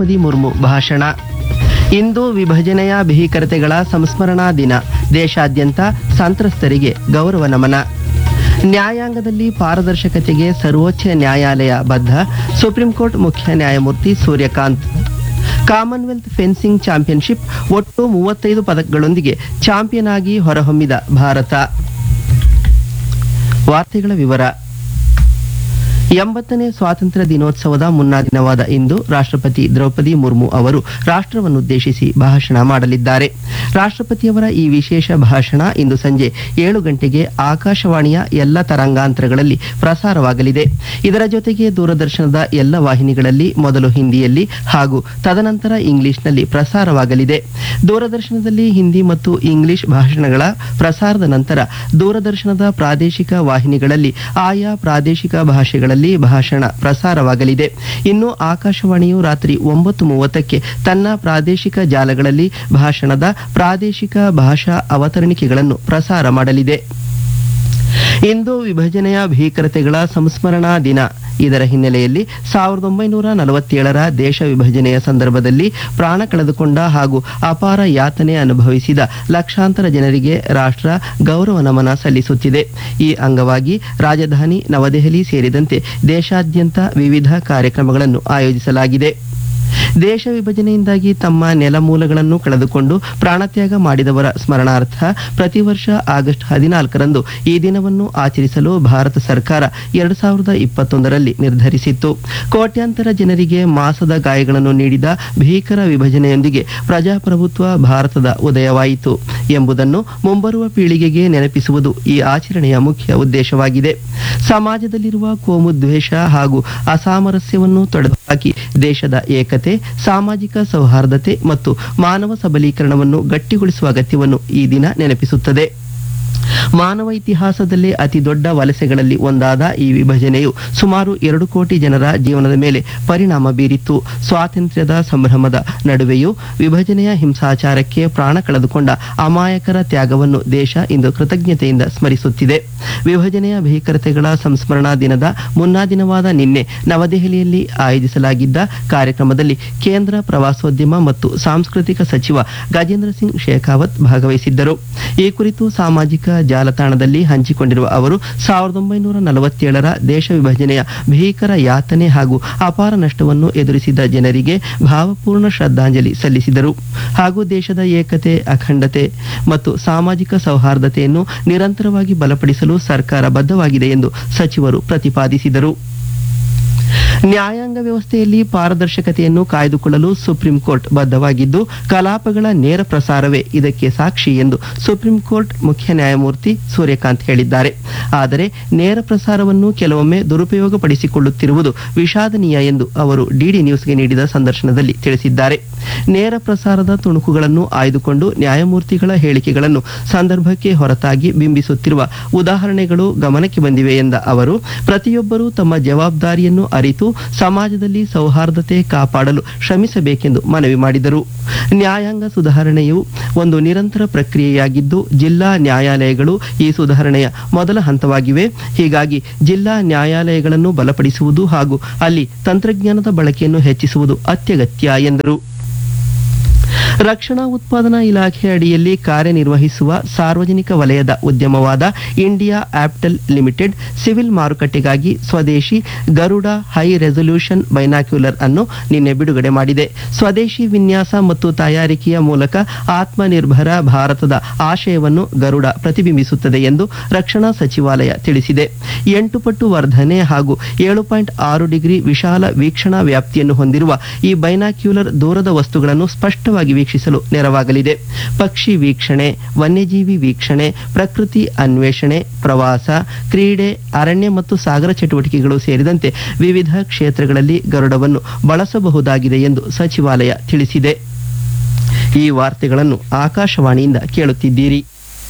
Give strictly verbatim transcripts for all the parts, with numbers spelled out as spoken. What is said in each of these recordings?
ದ್ರೌಪದಿ ಮುರ್ಮು ಭಾಷಣ. ಇಂದು ವಿಭಜನೆಯ ಭೀಕರತೆಗಳ ಸಂಸ್ಮರಣಾ ದಿನ. ದೇಶಾದ್ಯಂತ ಸಂತ್ರಸ್ತರಿಗೆ ಗೌರವ ನಮನ. ನ್ಯಾಯಾಂಗದಲ್ಲಿ ಪಾರದರ್ಶಕತೆಗೆ ಸರ್ವೋಚ್ಚ ನ್ಯಾಯಾಲಯ ಬದ್ಧ. ಸುಪ್ರೀಂ ಕೋರ್ಟ್ ಮುಖ್ಯ ನ್ಯಾಯಮೂರ್ತಿ ಸೂರ್ಯಕಾಂತ್. ಕಾಮನ್ವೆಲ್ತ್ ಫೆನ್ಸಿಂಗ್ ಚಾಂಪಿಯನ್ಶಿಪ್ ಒಟ್ಟು ಮೂವತ್ತೈದು ಪದಕಗಳೊಂದಿಗೆ ಚಾಂಪಿಯನ್ ಆಗಿ ಹೊರಹೊಮ್ಮಿದ ಭಾರತ. ವಾರ್ತೆಗಳ ವಿವರ. ಎಂಬತ್ತನೇ ಸ್ವಾತಂತ್ರ್ಯ ದಿನೋತ್ಸವದ ಮುನ್ನಾ ದಿನವಾದ ಇಂದು ರಾಷ್ಟ್ರಪತಿ ದ್ರೌಪದಿ ಮುರ್ಮು ಅವರು ರಾಷ್ಟ್ರವನ್ನುದ್ದೇಶಿಸಿ ಭಾಷಣ ಮಾಡಲಿದ್ದಾರೆ. ರಾಷ್ಟ್ರಪತಿಯವರ ಈ ವಿಶೇಷ ಭಾಷಣ ಇಂದು ಸಂಜೆ ಏಳು ಗಂಟೆಗೆ ಆಕಾಶವಾಣಿಯ ಎಲ್ಲ ತರಂಗಾಂತರಗಳಲ್ಲಿ ಪ್ರಸಾರವಾಗಲಿದೆ. ಇದರ ಜೊತೆಗೆ ದೂರದರ್ಶನದ ಎಲ್ಲ ವಾಹಿನಿಗಳಲ್ಲಿ ಮೊದಲು ಹಿಂದಿಯಲ್ಲಿ ಹಾಗೂ ತದನಂತರ ಇಂಗ್ಲಿಷ್ನಲ್ಲಿ ಪ್ರಸಾರವಾಗಲಿದೆ. ದೂರದರ್ಶನದಲ್ಲಿ ಹಿಂದಿ ಮತ್ತು ಇಂಗ್ಲಿಷ್ ಭಾಷಣಗಳ ಪ್ರಸಾರದ ನಂತರ ದೂರದರ್ಶನದ ಪ್ರಾದೇಶಿಕ ವಾಹಿನಿಗಳಲ್ಲಿ ಆಯಾ ಪ್ರಾದೇಶಿಕ ಭಾಷೆಗಳಲ್ಲಿ ಭಾಷಣ ಪ್ರಸಾರವಾಗಲಿದೆ. ಇನ್ನು ಆಕಾಶವಾಣಿಯು ರಾತ್ರಿ ಒಂಬತ್ತು ಮೂವತ್ತಕ್ಕೆ ತನ್ನ ಪ್ರಾದೇಶಿಕ ಜಾಲಗಳಲ್ಲಿ ಭಾಷಣದ ಪ್ರಾದೇಶಿಕ ಭಾಷಾ ಅವತರಣಿಕೆಗಳನ್ನು ಪ್ರಸಾರ ಮಾಡಲಿದೆ. ಇಂದು ವಿಭಜನೆಯ ಭೀಕರತೆಗಳ ಸಂಸ್ಮರಣಾ ದಿನ. ಇದರ ಹಿನ್ನೆಲೆಯಲ್ಲಿ ಸಾವಿರದ ಒಂಬೈನೂರ ನಲವತ್ತೇಳರ ದೇಶ ವಿಭಜನೆಯ ಸಂದರ್ಭದಲ್ಲಿ ಪ್ರಾಣ ಕಳೆದುಕೊಂಡ ಹಾಗೂ ಅಪಾರ ಯಾತನೆ ಅನುಭವಿಸಿದ ಲಕ್ಷಾಂತರ ಜನರಿಗೆ ರಾಷ್ಟ್ರ ಗೌರವ ನಮನ ಸಲ್ಲಿಸುತ್ತಿದೆ. ಈ ಅಂಗವಾಗಿ ರಾಜಧಾನಿ ನವದೆಹಲಿ ಸೇರಿದಂತೆ ದೇಶಾದ್ಯಂತ ವಿವಿಧ ಕಾರ್ಯಕ್ರಮಗಳನ್ನು ಆಯೋಜಿಸಲಾಗಿದೆ. ದೇಶ ವಿಭಜನೆಯಿಂದಾಗಿ ತಮ್ಮ ನೆಲಮೂಲಗಳನ್ನು ಕಳೆದುಕೊಂಡು ಪ್ರಾಣತ್ಯಾಗ ಮಾಡಿದವರ ಸ್ಮರಣಾರ್ಥ ಪ್ರತಿ ವರ್ಷ ಆಗಸ್ಟ್ ಹದಿನಾಲ್ಕರಂದು ಈ ದಿನವನ್ನು ಆಚರಿಸಲು ಭಾರತ ಸರ್ಕಾರ ಎರಡು ಸಾವಿರದ ಇಪ್ಪತ್ತೊಂದರಲ್ಲಿ ನಿರ್ಧರಿಸಿತ್ತು. ಕೋಟ್ಯಾಂತರ ಜನರಿಗೆ ಮಾಸದ ಗಾಯಗಳನ್ನು ನೀಡಿದ ಭೀಕರ ವಿಭಜನೆಯೊಂದಿಗೆ ಪ್ರಜಾಪ್ರಭುತ್ವ ಭಾರತದ ಉದಯವಾಯಿತು ಎಂಬುದನ್ನು ಮುಂಬರುವ ಪೀಳಿಗೆಗೆ ನೆನಪಿಸುವುದು ಈ ಆಚರಣೆಯ ಮುಖ್ಯ ಉದ್ದೇಶವಾಗಿದೆ. ಸಮಾಜದಲ್ಲಿರುವ ಕೋಮುದ್ವೇಷ ಹಾಗೂ ಅಸಾಮರಸ್ಯವನ್ನು ತೊಡೆದುಹಾಕಿ ದೇಶದ ಏಕತೆ, ಸಾಮಾಜಿಕ ಸೌಹಾರ್ದತೆ ಮತ್ತು ಮಾನವ ಸಬಲೀಕರಣವನ್ನು ಗಟ್ಟಿಗೊಳಿಸುವ ಅಗತ್ಯವನ್ನು ಈ ದಿನ ನೆನಪಿಸುತ್ತದೆ. ಮಾನವ ಇತಿಹಾಸದಲ್ಲೇ ಅತಿ ದೊಡ್ಡ ವಲಸೆಗಳಲ್ಲಿ ಒಂದಾದ ಈ ವಿಭಜನೆಯು ಸುಮಾರು ಎರಡು ಕೋಟಿ ಜನರ ಜೀವನದ ಮೇಲೆ ಪರಿಣಾಮ ಬೀರಿತ್ತು. ಸ್ವಾತಂತ್ರ್ಯದ ಸಂಭ್ರಮದ ನಡುವೆಯೂ ವಿಭಜನೆಯ ಹಿಂಸಾಚಾರಕ್ಕೆ ಪ್ರಾಣ ಕಳೆದುಕೊಂಡ ಅಮಾಯಕರ ತ್ಯಾಗವನ್ನು ದೇಶ ಇಂದು ಕೃತಜ್ಞತೆಯಿಂದ ಸ್ಮರಿಸುತ್ತಿದೆ. ವಿಭಜನೆಯ ಭೀಕರತೆಗಳ ಸಂಸ್ಮರಣಾ ದಿನದ ಮುನ್ನಾ ದಿನವಾದ ನಿನ್ನೆ ನವದೆಹಲಿಯಲ್ಲಿ ಆಯೋಜಿಸಲಾಗಿದ್ದ ಕಾರ್ಯಕ್ರಮದಲ್ಲಿ ಕೇಂದ್ರ ಪ್ರವಾಸೋದ್ಯಮ ಮತ್ತು ಸಾಂಸ್ಕೃತಿಕ ಸಚಿವ ಗಜೇಂದ್ರ ಸಿಂಗ್ ಶೇಖಾವತ್ ಭಾಗವಹಿಸಿದ್ದರು. ಈ ಕುರಿತು ಸಾಮಾಜಿಕ ಜಾಲತಾಣದಲ್ಲಿ ಹಂಚಿಕೊಂಡಿರುವ ಅವರು ಸಾವಿರದ ಒಂಬೈನೂರ ನಲವತ್ತೇಳರ ದೇಶ ವಿಭಜನೆಯ ಭೀಕರ ಯಾತನೆ ಹಾಗೂ ಅಪಾರ ನಷ್ಟವನ್ನು ಎದುರಿಸಿದ ಜನರಿಗೆ ಭಾವಪೂರ್ಣ ಶ್ರದ್ಧಾಂಜಲಿ ಸಲ್ಲಿಸಿದರು ಹಾಗೂ ದೇಶದ ಏಕತೆ, ಅಖಂಡತೆ ಮತ್ತು ಸಾಮಾಜಿಕ ಸೌಹಾರ್ದತೆಯನ್ನು ನಿರಂತರವಾಗಿ ಬಲಪಡಿಸಲು ಸರ್ಕಾರ ಬದ್ಧವಾಗಿದೆ ಎಂದು ಸಚಿವರು ಪ್ರತಿಪಾದಿಸಿದರು. ನ್ಯಾಯಾಂಗ ವ್ಯವಸ್ಥೆಯಲ್ಲಿ ಪಾರದರ್ಶಕತೆಯನ್ನು ಕಾಯ್ದುಕೊಳ್ಳಲು ಸುಪ್ರೀಂ ಕೋರ್ಟ್ ಬದ್ಧವಾಗಿದ್ದು, ಕಲಾಪಗಳ ನೇರ ಪ್ರಸಾರವೇ ಇದಕ್ಕೆ ಸಾಕ್ಷಿ ಎಂದು ಸುಪ್ರೀಂ ಕೋರ್ಟ್ ಮುಖ್ಯ ನ್ಯಾಯಮೂರ್ತಿ ಸೂರ್ಯಕಾಂತ್ ಹೇಳಿದ್ದಾರೆ. ಆದರೆ ನೇರ ಪ್ರಸಾರವನ್ನು ಕೆಲವೊಮ್ಮೆ ದುರುಪಯೋಗಪಡಿಸಿಕೊಳ್ಳುತ್ತಿರುವುದು ವಿಷಾದನೀಯ ಎಂದು ಅವರು ಡಿಡಿ ನ್ಯೂಸ್ಗೆ ನೀಡಿದ ಸಂದರ್ಶನದಲ್ಲಿ ತಿಳಿಸಿದ್ದಾರೆ. ನೇರ ಪ್ರಸಾರದ ತುಣುಕುಗಳನ್ನು ಆಯ್ದುಕೊಂಡು ನ್ಯಾಯಮೂರ್ತಿಗಳ ಹೇಳಿಕೆಗಳನ್ನು ಸಂದರ್ಭಕ್ಕೆ ಹೊರತಾಗಿ ಬಿಂಬಿಸುತ್ತಿರುವ ಉದಾಹರಣೆಗಳು ಗಮನಕ್ಕೆ ಬಂದಿವೆ ಎಂದ ಅವರು, ಪ್ರತಿಯೊಬ್ಬರೂ ತಮ್ಮ ಜವಾಬ್ದಾರಿಯನ್ನು ಅರಿತು ಸಮಾಜದಲ್ಲಿ ಸೌಹಾರ್ದತೆ ಕಾಪಾಡಲು ಶ್ರಮಿಸಬೇಕೆಂದು ಮನವಿ ಮಾಡಿದರು. ನ್ಯಾಯಾಂಗ ಸುಧಾರಣೆಯು ಒಂದು ನಿರಂತರ ಪ್ರಕ್ರಿಯೆಯಾಗಿದ್ದು, ಜಿಲ್ಲಾ ನ್ಯಾಯಾಲಯಗಳು ಈ ಸುಧಾರಣೆಯ ಮೊದಲ ಹಂತವಾಗಿವೆ. ಹೀಗಾಗಿ ಜಿಲ್ಲಾ ನ್ಯಾಯಾಲಯಗಳನ್ನು ಬಲಪಡಿಸುವುದು ಹಾಗೂ ಅಲ್ಲಿ ತಂತ್ರಜ್ಞಾನದ ಬಳಕೆಯನ್ನು ಹೆಚ್ಚಿಸುವುದು ಅತ್ಯಗತ್ಯ ಎಂದರು. ರಕ್ಷಣಾ ಉತ್ಪಾದನಾ ಇಲಾಖೆ ಅಡಿಯಲ್ಲಿ ಕಾರ್ಯನಿರ್ವಹಿಸುವ ಸಾರ್ವಜನಿಕ ವಲಯದ ಉದ್ಯಮವಾದ ಇಂಡಿಯಾ ಆಪ್ಟೆಲ್ ಲಿಮಿಟೆಡ್ ಸಿವಿಲ್ ಮಾರುಕಟ್ಟೆಗಾಗಿ ಸ್ವದೇಶಿ ಗರುಡ ಹೈ ರೆಸಲ್ಯೂಷನ್ ಬೈನಾಕ್ಯುಲರ್ ಅನ್ನು ನಿನ್ನೆ ಬಿಡುಗಡೆ ಮಾಡಿದೆ. ಸ್ವದೇಶಿ ವಿನ್ಯಾಸ ಮತ್ತು ತಯಾರಿಕೆಯ ಮೂಲಕ ಆತ್ಮನಿರ್ಭರ ಭಾರತದ ಆಶಯವನ್ನು ಗರುಡ ಪ್ರತಿಬಿಂಬಿಸುತ್ತದೆ ಎಂದು ರಕ್ಷಣಾ ಸಚಿವಾಲಯ ತಿಳಿಸಿದೆ. ಎಂಟು ಪಟ್ಟು ವರ್ಧನೆ ಹಾಗೂ ಏಳು ಪಾಯಿಂಟ್ ಆರು ಡಿಗ್ರಿ ವಿಶಾಲ ವೀಕ್ಷಣಾ ವ್ಯಾಪ್ತಿಯನ್ನು ಹೊಂದಿರುವ ಈ ಬೈನಾಕ್ಯುಲರ್ ದೂರದ ವಸ್ತುಗಳನ್ನು ಸ್ಪಷ್ಟವಾಗಿ ವೀಕ್ಷಿಸಲು ನೆರವಾಗಲಿದೆ. ಪಕ್ಷಿ ವೀಕ್ಷಣೆ, ವನ್ಯಜೀವಿ ವೀಕ್ಷಣೆ, ಪ್ರಕೃತಿ ಅನ್ವೇಷಣೆ, ಪ್ರವಾಸ, ಕ್ರೀಡೆ, ಅರಣ್ಯ ಮತ್ತು ಸಾಗರ ಚಟುವಟಿಕೆಗಳು ಸೇರಿದಂತೆ ವಿವಿಧ ಕ್ಷೇತ್ರಗಳಲ್ಲಿ ಗರುಡವನ್ನು ಬಳಸಬಹುದಾಗಿದೆ ಎಂದು ಸಚಿವಾಲಯ ತಿಳಿಸಿದೆ. ಈ ವಾರ್ತೆಗಳನ್ನು ಆಕಾಶವಾಣಿಯಿಂದ ಕೇಳುತ್ತಿದ್ದೀರಿ.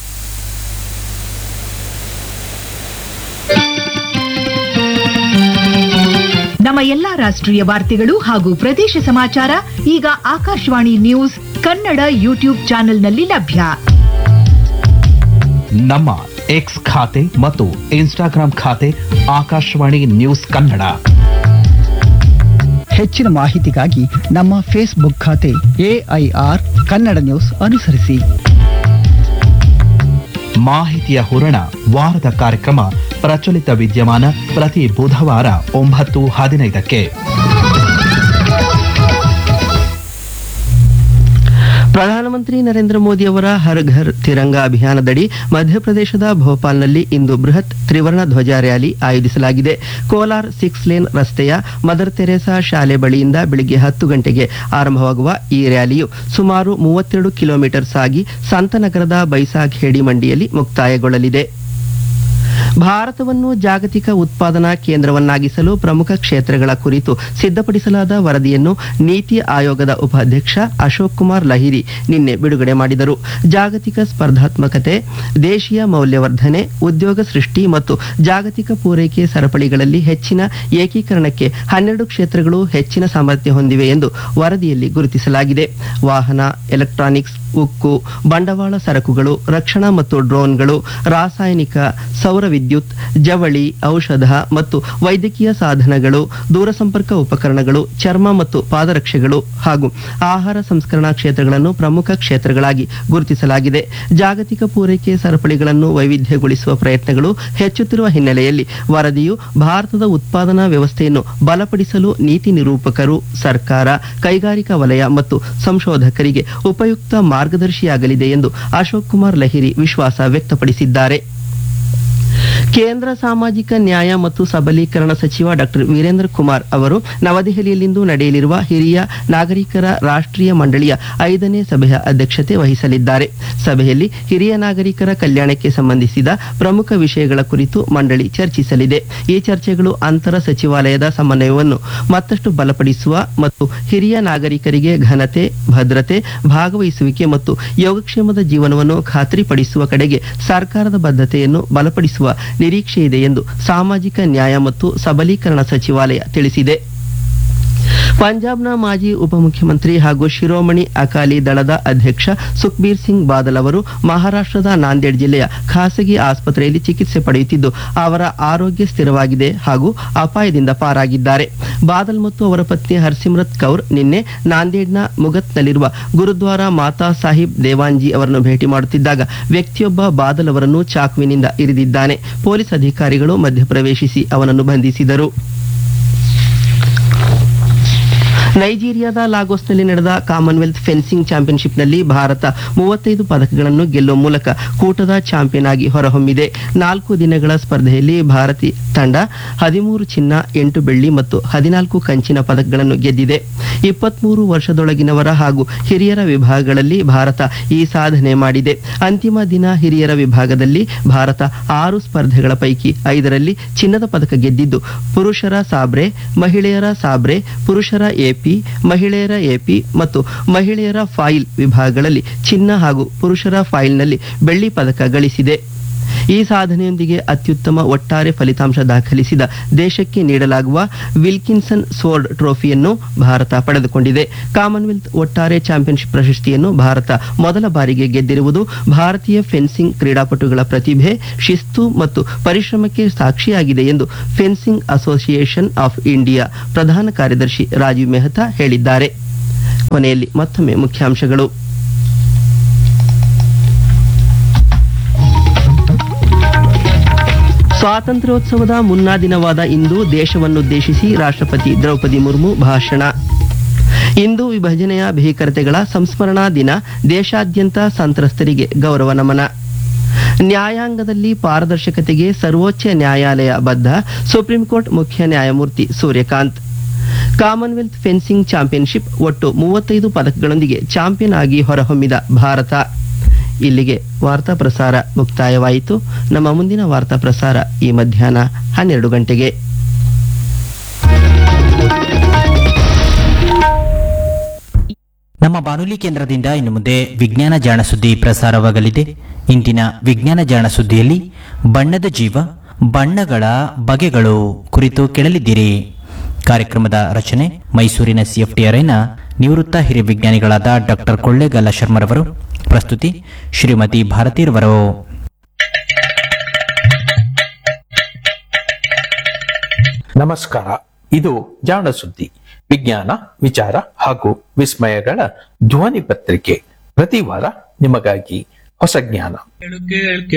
ನಮ್ಮ ಎಲ್ಲಾ ರಾಷ್ಟ್ರೀಯ ವಾರ್ತೆಗಳು ಹಾಗೂ ಪ್ರದೇಶ ಸಮಾಚಾರ ಈಗ ಆಕಾಶವಾಣಿ ನ್ಯೂಸ್ ಕನ್ನಡ ಯೂಟ್ಯೂಬ್ ಚಾನೆಲ್ನಲ್ಲಿ ಲಭ್ಯ. ನಮ್ಮ ಎಕ್ಸ್ ಖಾತೆ ಮತ್ತು ಇನ್ಸ್ಟಾಗ್ರಾಂ ಖಾತೆ ಆಕಾಶವಾಣಿ ನ್ಯೂಸ್ ಕನ್ನಡ. ಹೆಚ್ಚಿನ ಮಾಹಿತಿಗಾಗಿ ನಮ್ಮ ಫೇಸ್ಬುಕ್ ಖಾತೆ ಎಐಆರ್ ಕನ್ನಡ ನ್ಯೂಸ್ ಅನುಸರಿಸಿ. ಮಾಹಿತಿಯ ಹೂರಣ ವಾರದ ಕಾರ್ಯಕ್ರಮ ಪ್ರಚಲಿತ ವಿದ್ಯಮಾನ ಪ್ರತಿ ಬುಧವಾರ ಒಂಬತ್ತು ಹದಿನೈದಕ್ಕೆ. ಪ್ರಧಾನಮಂತ್ರಿ ನರೇಂದ್ರ ಮೋದಿ ಅವರ ಹರ್ ಘರ್ ತಿರಂಗಾ ಅಭಿಯಾನದಡಿ ಮಧ್ಯಪ್ರದೇಶದ ಭೋಪಾಲ್ನಲ್ಲಿ ಇಂದು ಬೃಹತ್ ತ್ರಿವರ್ಣ ಧ್ವಜ ರ್ಯಾಲಿ ಆಯೋಜಿಸಲಾಗಿದೆ. ಕೋಲಾರ್ ಸಿಕ್ಸ್ ಲೇನ್ ರಸ್ತೆಯ ಮದರ್ ತೆರೇಸಾ ಶಾಲೆ ಬಳಿಯಿಂದ ಬೆಳಿಗ್ಗೆ ಹತ್ತು ಗಂಟೆಗೆ ಆರಂಭವಾಗುವ ಈ ರ್ಯಾಲಿಯು ಸುಮಾರು ಮೂವತ್ತೆರಡು ಕಿಲೋಮೀಟರ್ ಸಾಗಿ ಸಂತನಗರದ ಬೈಸಾಖೇಡಿ ಮಂಡಿಯಲ್ಲಿ ಮುಕ್ತಾಯಗೊಳ್ಳಲಿದೆ. ಭಾರತವನ್ನು ಜಾಗತಿಕ ಉತ್ಪಾದನಾ ಕೇಂದ್ರವನ್ನಾಗಿಸಲು ಪ್ರಮುಖ ಕ್ಷೇತ್ರಗಳ ಕುರಿತು ಸಿದ್ಧಪಡಿಸಲಾದ ವರದಿಯನ್ನು ನೀತಿ ಆಯೋಗದ ಉಪಾಧ್ಯಕ್ಷ ಅಶೋಕ್ ಕುಮಾರ್ ಲಹಿರಿ ನಿನ್ನೆ ಬಿಡುಗಡೆ ಮಾಡಿದರು. ಜಾಗತಿಕ ಸ್ಪರ್ಧಾತ್ಮಕತೆ, ದೇಶೀಯ ಮೌಲ್ಯವರ್ಧನೆ, ಉದ್ಯೋಗ ಸೃಷ್ಟಿ ಮತ್ತು ಜಾಗತಿಕ ಪೂರೈಕೆ ಸರಪಳಿಗಳಲ್ಲಿ ಹೆಚ್ಚಿನ ಏಕೀಕರಣಕ್ಕೆ ಹನ್ನೆರಡು ಕ್ಷೇತ್ರಗಳು ಹೆಚ್ಚಿನ ಸಾಮರ್ಥ್ಯ ಹೊಂದಿವೆ ಎಂದು ವರದಿಯಲ್ಲಿ ಗುರುತಿಸಲಾಗಿದೆ. ವಾಹನ, ಎಲೆಕ್ಟ್ರಾನಿಕ್ಸ್, ಉಕ್ಕು, ಬಂಡವಾಳ ಸರಕುಗಳು, ರಕ್ಷಣಾ ಮತ್ತು ಡ್ರೋನ್ಗಳು, ರಾಸಾಯನಿಕ, ಸೌರ ವಿದ್ಯುತ್, ಜವಳಿ, ಔಷಧ ಮತ್ತು ವೈದ್ಯಕೀಯ ಸಾಧನಗಳು, ದೂರಸಂಪರ್ಕ ಉಪಕರಣಗಳು, ಚರ್ಮ ಮತ್ತು ಪಾದರಕ್ಷೆಗಳು ಹಾಗೂ ಆಹಾರ ಸಂಸ್ಕರಣಾ ಕ್ಷೇತ್ರಗಳನ್ನು ಪ್ರಮುಖ ಕ್ಷೇತ್ರಗಳಾಗಿ ಗುರುತಿಸಲಾಗಿದೆ. ಜಾಗತಿಕ ಪೂರೈಕೆ ಸರಪಳಿಗಳನ್ನು ವೈವಿಧ್ಯಗೊಳಿಸುವ ಪ್ರಯತ್ನಗಳು ಹೆಚ್ಚುತ್ತಿರುವ ಹಿನ್ನೆಲೆಯಲ್ಲಿ ವರದಿಯು ಭಾರತದ ಉತ್ಪಾದನಾ ವ್ಯವಸ್ಥೆಯನ್ನು ಬಲಪಡಿಸಲು ನೀತಿ ನಿರೂಪಕರು, ಸರ್ಕಾರ, ಕೈಗಾರಿಕಾ ವಲಯ ಮತ್ತು ಸಂಶೋಧಕರಿಗೆ ಉಪಯುಕ್ತ ಮಾರ್ಗದರ್ಶಿಯಾಗಲಿದೆ ಎಂದು ಅಶೋಕ್ ಕುಮಾರ್ ಲಹಿರಿ ವಿಶ್ವಾಸ ವ್ಯಕ್ತಪಡಿಸಿದ್ದಾರೆ. ಕೇಂದ್ರ ಸಾಮಾಜಿಕ ನ್ಯಾಯ ಮತ್ತು ಸಬಲೀಕರಣ ಸಚಿವ ಡಾಕ್ಟರ್ ವೀರೇಂದ್ರ ಕುಮಾರ್ ಅವರು ನವದೆಹಲಿಯಲ್ಲಿಂದು ನಡೆಯಲಿರುವ ಹಿರಿಯ ನಾಗರಿಕರ ರಾಷ್ಟ್ರೀಯ ಮಂಡಳಿಯ ಐದನೇ ಸಭೆಯ ಅಧ್ಯಕ್ಷತೆ ವಹಿಸಲಿದ್ದಾರೆ. ಸಭೆಯಲ್ಲಿ ಹಿರಿಯ ನಾಗರಿಕರ ಕಲ್ಯಾಣಕ್ಕೆ ಸಂಬಂಧಿಸಿದ ಪ್ರಮುಖ ವಿಷಯಗಳ ಕುರಿತು ಮಂಡಳಿ ಚರ್ಚಿಸಲಿದೆ. ಈ ಚರ್ಚೆಗಳು ಅಂತರ ಸಚಿವಾಲಯದ ಸಮನ್ವಯವನ್ನು ಮತ್ತಷ್ಟು ಬಲಪಡಿಸುವ ಮತ್ತು ಹಿರಿಯ ನಾಗರಿಕರಿಗೆ ಘನತೆ, ಭದ್ರತೆ, ಭಾಗವಹಿಸುವಿಕೆ ಮತ್ತು ಯೋಗಕ್ಷೇಮದ ಜೀವನವನ್ನು ಖಾತ್ರಿಪಡಿಸುವ ಕಡೆಗೆ ಸರ್ಕಾರದ ಬದ್ಧತೆಯನ್ನು ಬಲಪಡಿಸುವ ನಿರೀಕ್ಷೆ ಇದೆ ಎಂದು ಸಾಮಾಜಿಕ ನ್ಯಾಯ ಮತ್ತು ಸಬಲೀಕರಣ ಸಚಿವಾಲಯ ತಿಳಿಸಿದೆ. ಪಂಜಾಬ್ನ ಮಾಜಿ ಉಪಮುಖ್ಯಮಂತ್ರಿ ಹಾಗೂ ಶಿರೋಮಣಿ ಅಕಾಲಿ ದಳದ ಅಧ್ಯಕ್ಷ ಸುಖ್ಬೀರ್ ಸಿಂಗ್ ಬಾದಲ್ ಅವರು ಮಹಾರಾಷ್ಟ್ರದ ನಾಂದೇಡ್ ಜಿಲ್ಲೆಯ ಖಾಸಗಿ ಆಸ್ಪತ್ರೆಯಲ್ಲಿ ಚಿಕಿತ್ಸೆ ಪಡೆಯುತ್ತಿದ್ದು ಅವರ ಆರೋಗ್ಯ ಸ್ಥಿರವಾಗಿದೆ ಹಾಗೂ ಅಪಾಯದಿಂದ ಪಾರಾಗಿದ್ದಾರೆ. ಬಾದಲ್ ಮತ್ತು ಅವರ ಪತ್ನಿ ಹರ್ಸಿಮ್ರತ್ ಕೌರ್ ನಿನ್ನೆ ನಾಂದೇಡ್ನ ಮುಗತ್ನಲ್ಲಿರುವ ಗುರುದ್ವಾರ ಮಾತಾ ಸಾಹಿಬ್ ದೇವಾನ್ಜಿ ಅವರನ್ನು ಭೇಟಿ ಮಾಡುತ್ತಿದ್ದಾಗ ವ್ಯಕ್ತಿಯೊಬ್ಬ ಬಾದಲ್ ಅವರನ್ನು ಚಾಕುವಿನಿಂದ ಇರಿದಿದ್ದಾನೆ. ಪೊಲೀಸ್ ಅಧಿಕಾರಿಗಳು ಮಧ್ಯಪ್ರವೇಶಿಸಿ ಅವನನ್ನು ಬಂಧಿಸಿದರು. ನೈಜೀರಿಯಾದ ಲಾಗೋಸ್ನಲ್ಲಿ ನಡೆದ ಕಾಮನ್ವೆಲ್ತ್ ಫೆನ್ಸಿಂಗ್ ಚಾಂಪಿಯನ್ಶಿಪ್ನಲ್ಲಿ ಭಾರತ ಮೂವತ್ತೈದು ಪದಕಗಳನ್ನು ಗೆಲ್ಲುವ ಮೂಲಕ ಕೂಟದ ಚಾಂಪಿಯನ್ ಆಗಿ ಹೊರಹೊಮ್ಮಿದೆ. ನಾಲ್ಕು ದಿನಗಳ ಸ್ಪರ್ಧೆಯಲ್ಲಿ ಭಾರತೀಯ ತಂಡ ಹದಿಮೂರು ಚಿನ್ನ, ಎಂಟು ಬೆಳ್ಳಿ ಮತ್ತು ಹದಿನಾಲ್ಕು ಕಂಚಿನ ಪದಕಗಳನ್ನು ಗೆದ್ದಿದೆ. ಇಪ್ಪತ್ಮೂರು ವರ್ಷದೊಳಗಿನವರ ಹಾಗೂ ಹಿರಿಯರ ವಿಭಾಗಗಳಲ್ಲಿ ಭಾರತ ಈ ಸಾಧನೆ ಮಾಡಿದೆ. ಅಂತಿಮ ದಿನ ಹಿರಿಯರ ವಿಭಾಗದಲ್ಲಿ ಭಾರತ ಆರು ಸ್ಪರ್ಧೆಗಳ ಪೈಕಿ ಐದರಲ್ಲಿ ಚಿನ್ನದ ಪದಕ ಗೆದ್ದಿದ್ದು ಪುರುಷರ ಸಾಬ್ರೆ, ಮಹಿಳೆಯರ ಸಾಬ್ರೆ, ಪುರುಷರ ಎಪಿ, ಮಹಿಳೆಯರ ಎಪಿ ಮತ್ತು ಮಹಿಳೆಯರ ಫೈಲ್ ವಿಭಾಗಗಳಲ್ಲಿ ಚಿನ್ನ ಹಾಗೂ ಪುರುಷರ ಫೈಲ್ನಲ್ಲಿ ಬೆಳ್ಳಿ ಪದಕ ಗಳಿಸಿದೆ. ಈ ಸಾಧನೆಯೊಂದಿಗೆ ಅತ್ಯುತ್ತಮ ಒಟ್ಟಾರೆ ಫಲಿತಾಂಶ ದಾಖಲಿಸಿದ ದೇಶಕ್ಕೆ ನೀಡಲಾಗುವ ವಿಲ್ಕಿನ್ಸನ್ ಸ್ವೋರ್ಡ್ ಟ್ರೋಫಿಯನ್ನು ಭಾರತ ಪಡೆದುಕೊಂಡಿದೆ. ಕಾಮನ್ವೆಲ್ತ್ ಒಟ್ಟಾರೆ ಚಾಂಪಿಯನ್ಶಿಪ್ ಪ್ರಶಸ್ತಿಯನ್ನು ಭಾರತ ಮೊದಲ ಬಾರಿಗೆ ಗೆದ್ದಿರುವುದು ಭಾರತೀಯ ಫೆನ್ಸಿಂಗ್ ಕ್ರೀಡಾಪಟುಗಳ ಪ್ರತಿಭೆ, ಶಿಸ್ತು ಮತ್ತು ಪರಿಶ್ರಮಕ್ಕೆ ಸಾಕ್ಷಿಯಾಗಿದೆ ಎಂದು ಫೆನ್ಸಿಂಗ್ ಅಸೋಸಿಯೇಷನ್ ಆಫ್ ಇಂಡಿಯಾ ಪ್ರಧಾನ ಕಾರ್ಯದರ್ಶಿ ರಾಜೀವ್ ಮೆಹ್ತಾ ಹೇಳಿದ್ದಾರೆ. ಕೊನೆಯಲ್ಲಿ ಮತ್ತೊಮ್ಮೆ ಮುಖ್ಯಾಂಶಗಳು. ಸ್ವಾತಂತ್ರ್ಯೋತ್ಸವದ ಮುನ್ನಾ ದಿನವಾದ ಇಂದು ದೇಶವನ್ನುದ್ದೇಶಿಸಿ ರಾಷ್ಟ್ರಪತಿ ದ್ರೌಪದಿ ಮುರ್ಮು ಭಾಷಣ. ಇಂದು ವಿಭಜನೆಯ ಭೀಕರತೆಗಳ ಸಂಸ್ಮರಣಾ ದಿನ, ದೇಶಾದ್ಯಂತ ಸಂತ್ರಸ್ತರಿಗೆ ಗೌರವ ನಮನ. ನ್ಯಾಯಾಂಗದಲ್ಲಿ ಪಾರದರ್ಶಕತೆಗೆ ಸರ್ವೋಚ್ಚ ನ್ಯಾಯಾಲಯ ಬದ್ಧ, ಸುಪ್ರೀಂ ಕೋರ್ಟ್ ಮುಖ್ಯ ನ್ಯಾಯಮೂರ್ತಿ ಸೂರ್ಯಕಾಂತ್. ಕಾಮನ್ವೆಲ್ತ್ ಫೆನ್ಸಿಂಗ್ ಚಾಂಪಿಯನ್ಶಿಪ್, ಒಟ್ಟು ಮೂವತ್ತೈದು ಪದಕಗಳೊಂದಿಗೆ ಚಾಂಪಿಯನ್ ಆಗಿ ಹೊರಹೊಮ್ಮಿದ ಭಾರತ. ಇಲ್ಲಿಗೆ ವಾರ್ತಾ ಪ್ರಸಾರ ಮುಕ್ತಾಯವಾಯಿತು. ನಮ್ಮ ಮುಂದಿನ ವಾರ್ತಾ ಪ್ರಸಾರ ಈ ಮಧ್ಯಾಹ್ನ ಹನ್ನೆರಡು ಗಂಟೆಗೆ. ನಮ್ಮ ಬಾನುಲಿ ಕೇಂದ್ರದಿಂದ ಇನ್ನು ಮುಂದೆ ವಿಜ್ಞಾನ ಜಾಣ ಸುದ್ದಿ ಪ್ರಸಾರವಾಗಲಿದೆ. ಇಂದಿನ ವಿಜ್ಞಾನ ಜಾಣ ಸುದ್ದಿಯಲ್ಲಿ ಬಣ್ಣದ ಜೀವ, ಬಣ್ಣಗಳ ಬಗೆಗಳು ಕುರಿತು ಕೇಳಲಿದ್ದೀರಿ. ಕಾರ್ಯಕ್ರಮದ ರಚನೆ ಮೈಸೂರಿನ ಸಿಎಫ್ಟಿಆರ್ಐನ ನಿವೃತ್ತ ಹಿರಿಯ ವಿಜ್ಞಾನಿಗಳಾದ ಡಾಕ್ಟರ್ ಕೊಳ್ಳೇಗಾಲ ಶರ್ಮರವರು. ಪ್ರಸ್ತುತಿ ಶ್ರೀಮತಿ ಭಾರತೀರವರು. ನಮಸ್ಕಾರ. ಇದು ಜಾಣ ಸುದ್ದಿ. ವಿಜ್ಞಾನ, ವಿಚಾರ ಹಾಗೂ ವಿಸ್ಮಯಗಳ ಧ್ವನಿ ಪತ್ರಿಕೆ ಪ್ರತಿ ವಾರ ನಿಮಗಾಗಿ ಹೊಸ ಜ್ಞಾನ.